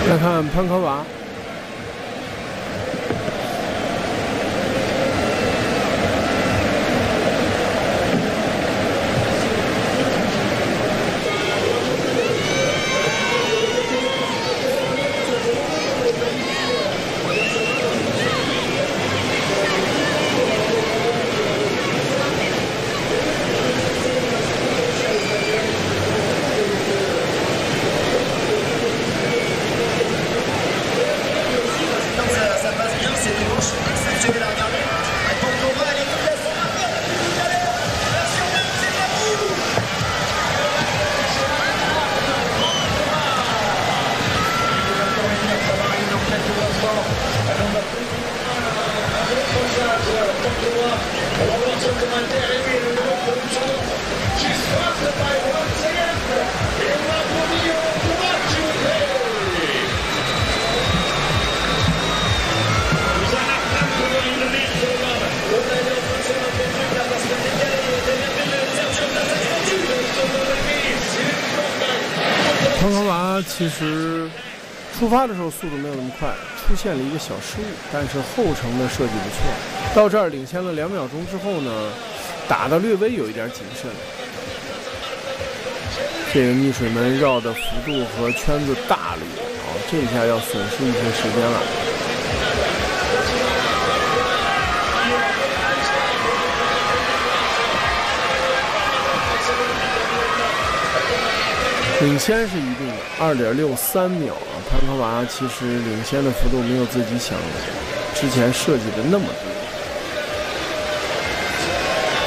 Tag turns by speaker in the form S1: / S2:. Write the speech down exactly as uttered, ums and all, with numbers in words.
S1: 来看潘科娃。潘科娃其实出发的时候速度没有那么快，出现了一个小失误，但是后程的设计不错。到这儿领先了两秒钟之后呢，打的略微有一点谨慎。这个逆水门绕的幅度和圈子大了一点，哦，这一下要损失一些时间了。领先是一定的，二点六三秒啊！潘科娃其实领先的幅度没有自己想之前设计的那么多。